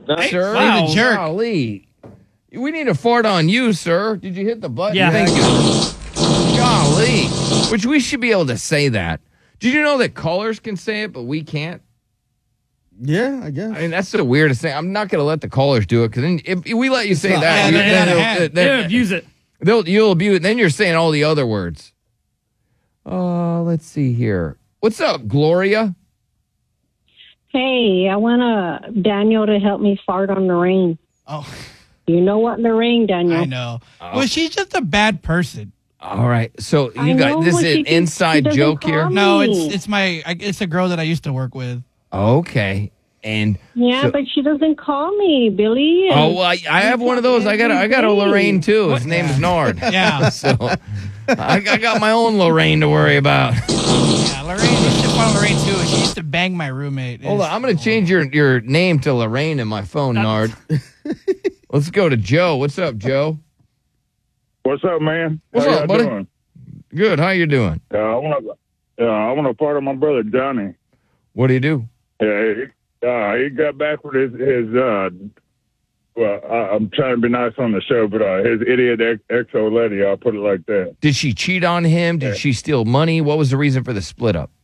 Sir, Wow. the jerk. Golly. We need to fart on you, sir. Did you hit the button? Yeah. Thank you. Golly. Which we should be able to say that. Did you know that callers can say it, but we can't? Yeah, I guess. I mean, that's the weirdest thing. I'm not going to let the callers do it because then if we let you say that, They'll abuse it. You'll abuse it. Then you're saying all the other words. Let's see here. What's up, Gloria? Hey, I want Daniel to help me fart on Lorraine. Oh, You know what, Lorraine, Daniel? I know. Well, she's just a bad person. All right. So I you know, got this but is she an keeps- inside she doesn't joke here. call me. No, it's a girl that I used to work with. Okay. And Yeah, but she doesn't call me, Billy. well, I have one of those. I got a Lorraine too. His name is Nard. Yeah. So I got my own Lorraine to worry about. Yeah, Lorraine. I used to follow Lorraine too. She used to bang my roommate. Hold on, I'm going to change your name to Lorraine in my phone, Nard. Let's go to Joe. What's up, Joe? What's up, man? What's How up, y'all buddy? doing? Good. How you doing? I want to part of my brother Johnny. What do you do? He got back with his well, I'm trying to be nice on the show, but his idiot ex-old lady, I'll put it like that. Did she cheat on him? Did she steal money? What was the reason for the split up?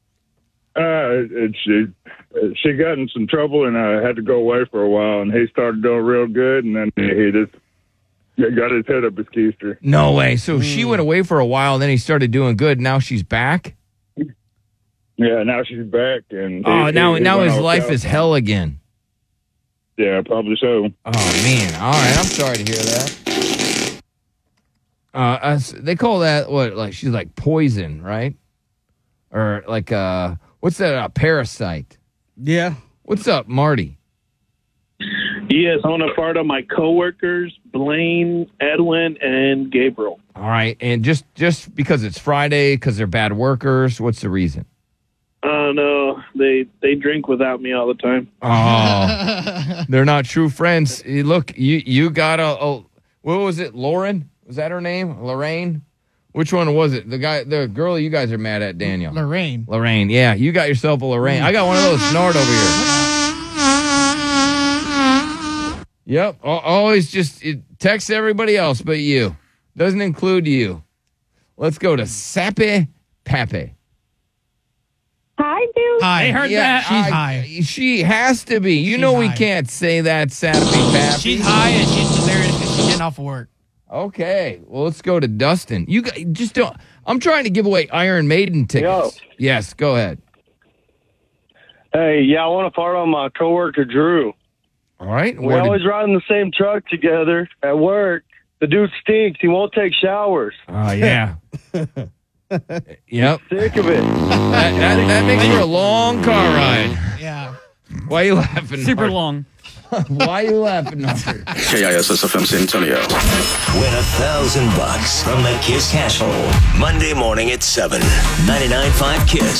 She got in some trouble and had to go away for a while, and he started doing real good, and then he just got his head up his keister. No way. So she went away for a while, and then he started doing good. Now she's back? Yeah, now she's back, and now went his off life south. is hell again. Yeah, probably so. Oh, man. All right. I'm sorry to hear that. They call that, what, like, she's like poison, right? Or like, what's that, a parasite? Yeah. What's up, Marty? Yes, I want to fart on my coworkers, Blaine, Edwin, and Gabriel. All right. And just because it's Friday, because they're bad workers, what's the reason? No, they drink without me all the time. Oh, they're not true friends. Look, you got what was it, Lauren? Was that her name? Lorraine? Which one was it? The girl you guys are mad at, Daniel. Lorraine. Yeah, you got yourself a Lorraine. I got one of those Nard over here. Yep, always just text everybody else but you. Doesn't include you. Let's go to Sappy Pappy. Hi, dude. Hi. They heard that. She's high. She has to be. You She's know we high. can't say that, Sappy Pappy. She's high and she's delirious because she's getting off work. Okay, well, let's go to Dustin. You guys just don't. I'm trying to give away Iron Maiden tickets. Yo. Yes, go ahead. Hey, yeah, I want to fart on my coworker Drew. All right. We always ride in the same truck together at work. The dude stinks. He won't take showers. Oh yeah. Yep. Sick of it. That makes for a long car ride. Yeah. Why are you laughing? Super Nard? long. Why are you laughing, Nard? KISS FM San Antonio. Win $1,000 from the Kiss Cash Hole. Monday morning at 7. 99.5 Kiss.